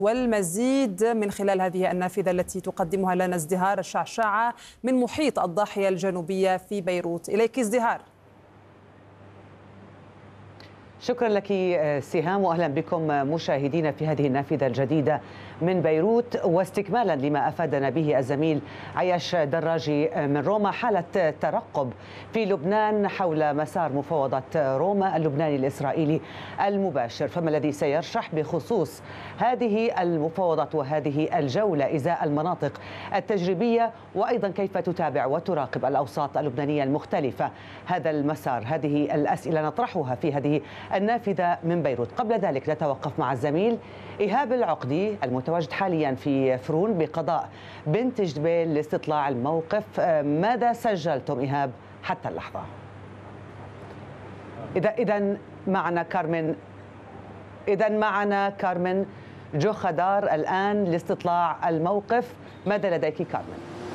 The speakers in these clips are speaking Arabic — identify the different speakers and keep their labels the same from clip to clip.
Speaker 1: والمزيد من خلال هذه النافذة التي تقدمها لنا ازدهار الشعشاعة من محيط الضاحية الجنوبية في بيروت. إليك ازدهار.
Speaker 2: شكرا لك سهام، واهلا بكم مشاهدينا في هذه النافذه الجديده من بيروت، واستكمالا لما افادنا به الزميل عياش دراجي من روما. حاله ترقب في لبنان حول مسار مفاوضات روما اللبناني الاسرائيلي المباشر، فما الذي سيرشح بخصوص هذه المفاوضات وهذه الجوله ازاء المناطق التجريبيه، وايضا كيف تتابع وتراقب الاوساط اللبنانيه المختلفه هذا المسار؟ هذه الاسئله نطرحها في هذه النافذة من بيروت. قبل ذلك نتوقف مع الزميل إيهاب العقدي المتواجد حاليا في فرون بقضاء بنت جبيل لاستطلاع الموقف. ماذا سجلتم إيهاب حتى اللحظة؟ إذا معنا كارمن جوخدار الآن لاستطلاع الموقف. ماذا لديك كارمن؟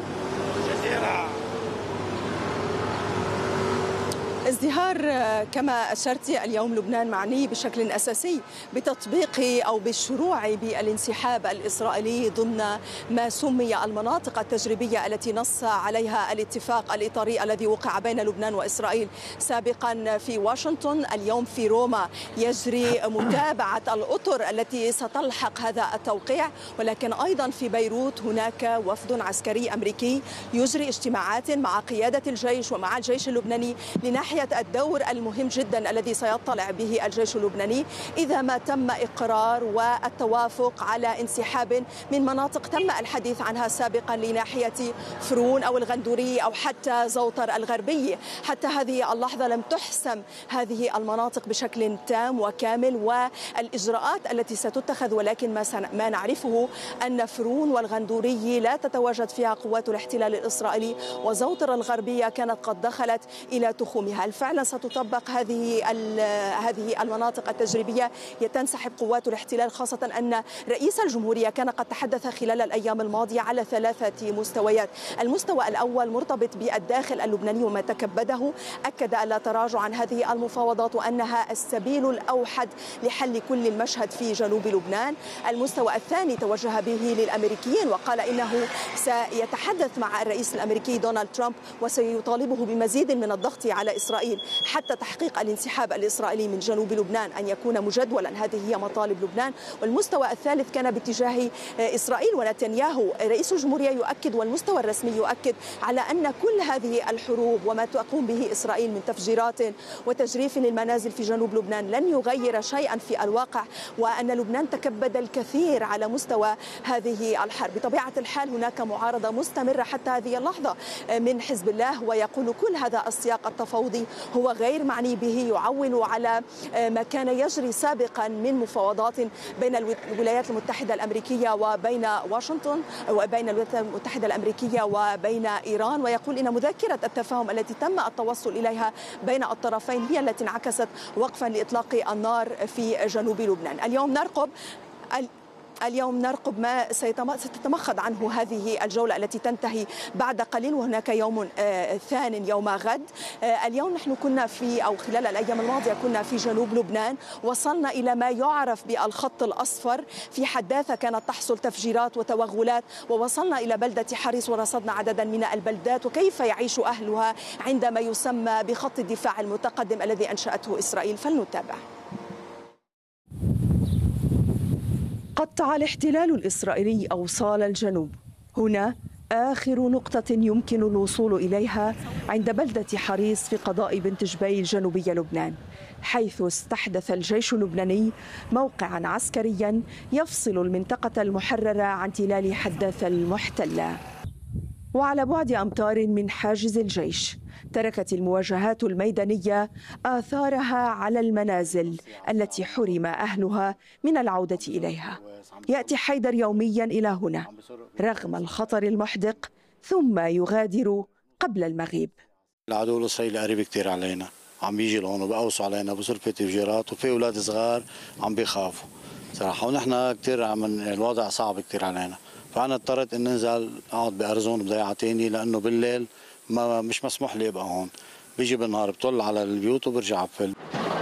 Speaker 3: ازدهار، كما أشرت اليوم لبنان معني بشكل أساسي بتطبيق أو بالشروع بالانسحاب الإسرائيلي ضمن ما سمي المناطق التجريبية التي نص عليها الاتفاق الإطاري الذي وقع بين لبنان وإسرائيل سابقا في واشنطن. اليوم في روما يجري متابعة الأطر التي ستلحق هذا التوقيع، ولكن أيضا في بيروت هناك وفد عسكري أمريكي يجري اجتماعات مع قيادة الجيش ومع الجيش اللبناني لناحية الدور المهم جدا الذي سيطلع به الجيش اللبناني إذا ما تم إقرار والتوافق على انسحاب من مناطق تم الحديث عنها سابقا لناحية فرون أو الغندورية أو حتى زوطر الغربي. حتى هذه اللحظة لم تحسم هذه المناطق بشكل تام وكامل والإجراءات التي ستتخذ، ولكن ما نعرفه أن فرون والغندوري لا تتواجد فيها قوات الاحتلال الإسرائيلي، وزوطر الغربية كانت قد دخلت إلى تخومها. فعلا ستطبق هذه المناطق التجريبية، تنسحب قوات الاحتلال، خاصة أن رئيس الجمهورية كان قد تحدث خلال الأيام الماضية على 3 مستويات. المستوى الأول مرتبط بالداخل اللبناني وما تكبده، أكد ألا تراجع عن هذه المفاوضات وأنها السبيل الأوحد لحل كل المشهد في جنوب لبنان. المستوى الثاني توجه به للأمريكيين وقال إنه سيتحدث مع الرئيس الأمريكي دونالد ترامب وسيطالبه بمزيد من الضغط على إسرائيل حتى تحقيق الانسحاب الإسرائيلي من جنوب لبنان أن يكون مجدولا. هذه هي مطالب لبنان. والمستوى الثالث كان باتجاه إسرائيل ونتنياهو. رئيس الجمهورية يؤكد والمستوى الرسمي يؤكد على أن كل هذه الحروب وما تقوم به إسرائيل من تفجيرات وتجريف للمنازل في جنوب لبنان لن يغير شيئا في الواقع، وأن لبنان تكبد الكثير على مستوى هذه الحرب. بطبيعة الحال هناك معارضة مستمرة حتى هذه اللحظة من حزب الله، ويقول كل هذا السياق التفاوضي هو غير معني به، يعول على ما كان يجري سابقا من مفاوضات بين الولايات المتحدة الأمريكية وبين واشنطن وبين الولايات المتحدة الأمريكية وبين إيران، ويقول إن مذكرة التفاهم التي تم التوصل إليها بين الطرفين هي التي انعكست وقفا لإطلاق النار في جنوب لبنان. اليوم نرقب ما ستتمخض عنه هذه الجولة التي تنتهي بعد قليل، وهناك يوم ثان يوم غد. اليوم نحن كنا خلال الأيام الماضية كنا في جنوب لبنان، وصلنا إلى ما يعرف بالخط الأصفر. في حداثة كانت تحصل تفجيرات وتوغلات، ووصلنا إلى بلدة حريص ورصدنا عددا من البلدات وكيف يعيش أهلها عندما يسمى بخط الدفاع المتقدم الذي أنشأته إسرائيل. فلنتابع. قطع الاحتلال الإسرائيلي أوصال الجنوب. هنا آخر نقطة يمكن الوصول إليها عند بلدة حريص في قضاء بنت جبيل جنوبي لبنان، حيث استحدث الجيش اللبناني موقعا عسكريا يفصل المنطقة المحررة عن تلال حداثة المحتلة. وعلى بعد أمتار من حاجز الجيش تركت المواجهات الميدانية آثارها على المنازل التي حرم أهلها من العودة إليها. يأتي حيدر يوميا إلى هنا رغم الخطر المحدق، ثم يغادر قبل المغيب.
Speaker 4: العدو الإسرائيلي قريب كتير علينا، عم بيجي لهون وبقوصوا علينا بصير في تفجيرات، وفي أولاد صغار عم بيخافوا صراحة، ونحن كتير الوضع صعب كتير علينا، فأنا اضطريت إن ننزل أقعد بأرزون بضيعة تاني، لأنه بالليل مش مسموح لي أبقى هون. بيجي بالنهار بطل على البيوت وبرجع بفل.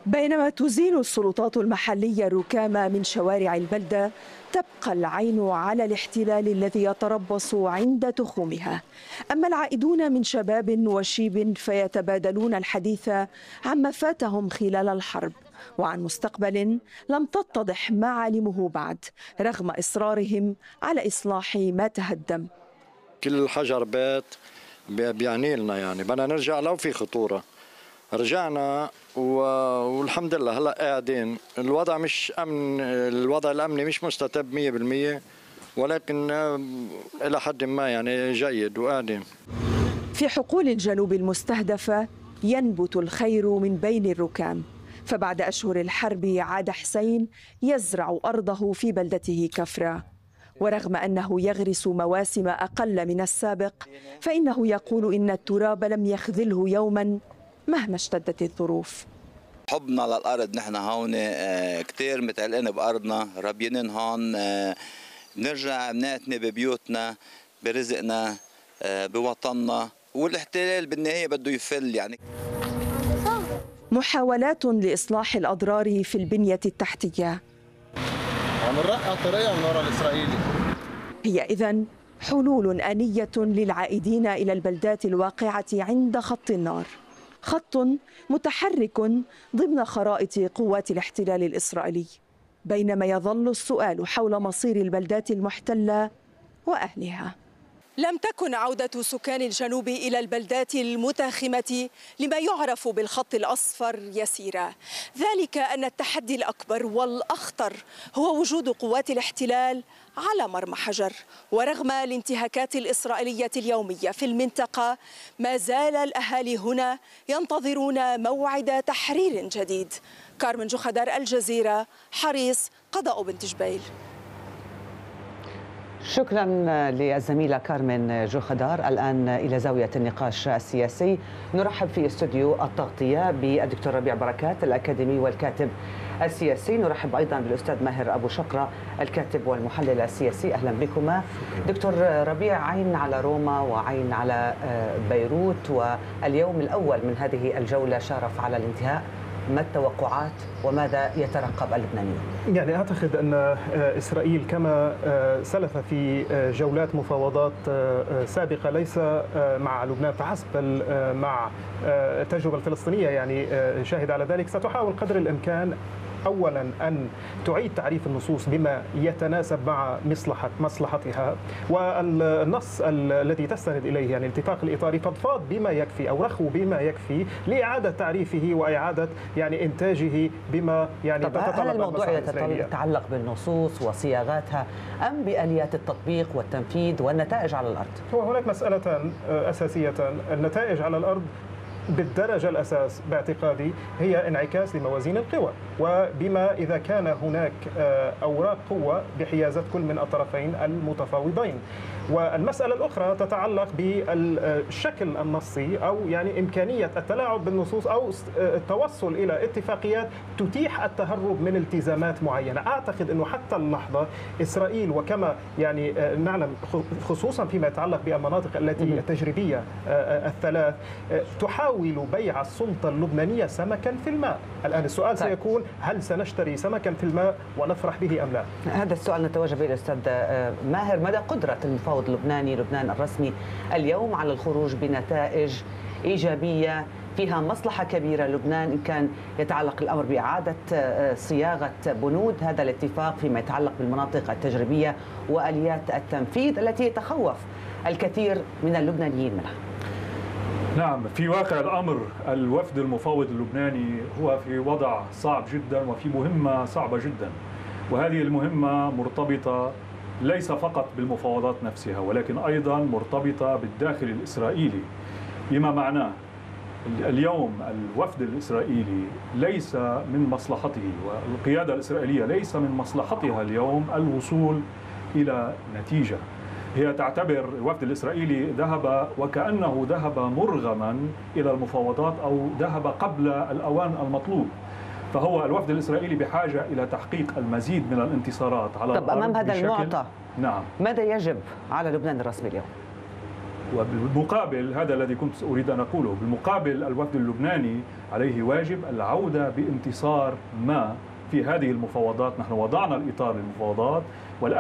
Speaker 3: بينما تزيل السلطات المحلية الركام من شوارع البلدة، تبقى العين على الاحتلال الذي يتربص عند تخومها. أما العائدون من شباب وشيب فيتبادلون الحديث عما فاتهم خلال الحرب وعن مستقبل لم تتضح معالمه بعد، رغم إصرارهم على إصلاح ما تهدم.
Speaker 5: كل حجر بيت بيعني لنا، يعني بدنا نرجع لو في خطورة. رجعنا والحمد لله هلا قاعدين. الوضع مش امن، الوضع الامني مش مستتب 100%، ولكن الى حد ما يعني جيد وقاعدين.
Speaker 3: في حقول الجنوب المستهدفة ينبت الخير من بين الركام، فبعد أشهر الحرب عاد حسين يزرع أرضه في بلدته كفرة، ورغم أنه يغرس مواسم أقل من السابق فإنه يقول إن التراب لم يخذله يوما مهما اشتدت الظروف.
Speaker 6: حبنا للأرض، نحن هون كتير متعلقين بأرضنا، ربينين هون، بنرجع بنعتني ببيوتنا، برزقنا، بوطننا، والاحتلال بالنهاية بده يفل. يعني
Speaker 3: محاولات لإصلاح الأضرار في البنية التحتية
Speaker 7: عم نرقع طريقة من وراء الإسرائيلي.
Speaker 3: هي إذن حلول آنية للعائدين إلى البلدات الواقعة عند خط النار، خط متحرك ضمن خرائط قوات الاحتلال الإسرائيلي، بينما يظل السؤال حول مصير البلدات المحتلة وأهلها. لم تكن عودة سكان الجنوب إلى البلدات المتاخمة لما يعرف بالخط الأصفر يسيرة، ذلك أن التحدي الأكبر والأخطر هو وجود قوات الاحتلال على مرمى حجر. ورغم الانتهاكات الإسرائيلية اليومية في المنطقة، ما زال الأهالي هنا ينتظرون موعد تحرير جديد. كارمن جوخدار، الجزيرة، حريص، قضاء بنت جبيل.
Speaker 2: شكرا للزميلة كارمن جوخدار. الآن إلى زاوية النقاش السياسي، نرحب في استوديو التغطية بالدكتور ربيع بركات الأكاديمي والكاتب السياسي، نرحب أيضا بالأستاذ ماهر أبو شقرة الكاتب والمحلل السياسي. أهلا بكما. دكتور ربيع، عين على روما وعين على بيروت، واليوم الأول من هذه الجولة شارف على الانتهاء. ما التوقعات وماذا يترقب اللبنانيون؟
Speaker 8: يعني أعتقد أن إسرائيل كما سلف في جولات مفاوضات سابقة ليس مع لبنان فحسب بل مع التجربة الفلسطينية، يعني شاهد على ذلك، ستحاول قدر الإمكان أولا أن تعيد تعريف النصوص بما يتناسب مع مصلحتها، والنص الذي تستند إليه يعني الاتفاق الإطاري فضفاض بما يكفي أو رخو بما يكفي لإعادة تعريفه وإعادة يعني إنتاجه بما يعني تتطلب.
Speaker 2: هل الموضوع يتعلق بالنصوص وصياغاتها أم بآليات التطبيق والتنفيذ والنتائج على الأرض؟
Speaker 8: هو هناك مسألة أساسية. النتائج على الأرض بالدرجة الأساس باعتقادي هي انعكاس لموازين القوى، وبما إذا كان هناك أوراق قوة بحيازة كل من الطرفين المتفاوضين. والمسألة الأخرى تتعلق بالشكل النصي أو يعني إمكانية التلاعب بالنصوص أو التوصل إلى اتفاقيات تتيح التهرب من التزامات معينة. أعتقد أنه حتى اللحظة إسرائيل وكما يعني نعلم خصوصا فيما يتعلق بالمناطق التي التجريبية الثلاث تحاول بيع السلطة اللبنانية سمكا في الماء. الآن السؤال سيكون هل سنشتري سمكا في الماء ونفرح به أم لا؟
Speaker 2: هذا السؤال نتوجه به الأستاذ ماهر. مدى قدرة المفاوض اللبناني لبنان الرسمي اليوم على الخروج بنتائج إيجابية فيها مصلحة كبيرة لبنان، إن كان يتعلق الأمر بإعادة صياغة بنود هذا الاتفاق فيما يتعلق بالمناطق التجريبية وآليات التنفيذ التي يتخوف الكثير من اللبنانيين منها؟
Speaker 9: نعم، في واقع الأمر الوفد المفاوض اللبناني هو في وضع صعب جدا وفي مهمة صعبة جدا، وهذه المهمة مرتبطة ليس فقط بالمفاوضات نفسها ولكن أيضا مرتبطة بالداخل الإسرائيلي، بما معناه اليوم الوفد الإسرائيلي ليس من مصلحته والقيادة الإسرائيلية ليس من مصلحتها اليوم الوصول إلى نتيجة. هي تعتبر الوفد الإسرائيلي ذهب وكأنه ذهب مرغما إلى المفاوضات أو ذهب قبل الأوان المطلوب، فهو الوفد الإسرائيلي بحاجة إلى تحقيق المزيد من الانتصارات على الأرض.
Speaker 2: طب أمام هذا المعطى
Speaker 9: نعم،
Speaker 2: ماذا يجب على لبنان الرسمي اليوم؟
Speaker 9: وبالمقابل هذا الذي كنت أريد أن أقوله، بالمقابل الوفد اللبناني عليه واجب العودة بانتصار ما في هذه المفاوضات. نحن وضعنا الإطار للمفاوضات والآن